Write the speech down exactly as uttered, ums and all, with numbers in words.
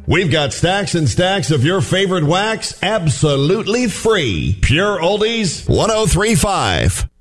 We've got stacks and stacks of your favorite wax absolutely free. Pure Oldies one oh three point five.